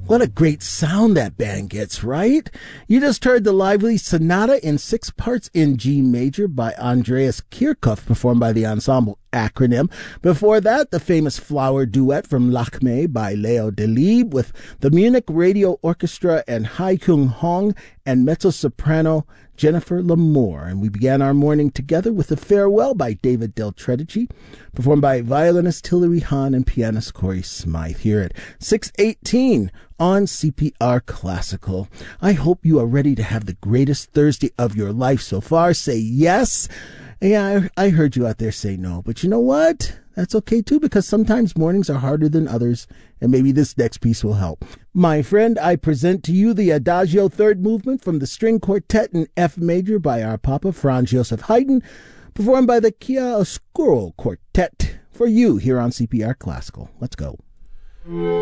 What a great sound that band gets, right? You just heard the lively Sonata in 6 parts in G major by Andreas Kirchhoff, performed by the ensemble Acronym. Before that, the famous Flower Duet from Lakme by Leo Delibes with the Munich Radio Orchestra and Hai Kung Hong and mezzo-soprano Jennifer Lamour. And we began our morning together with a Farewell by David Del Tredici, performed by violinist Hilary Hahn and pianist Corey Smythe here at 6:18 on CPR Classical. I hope you are ready to have the greatest Thursday of your life so far. Say yes. Yeah, I heard you out there say no, but you know what? That's okay too, because sometimes mornings are harder than others, and maybe this next piece will help. My friend, I present to you the Adagio third movement from the string quartet in F major by our Papa Franz Joseph Haydn, performed by the Chiaroscuro Quartet for you here on CPR Classical. Let's go.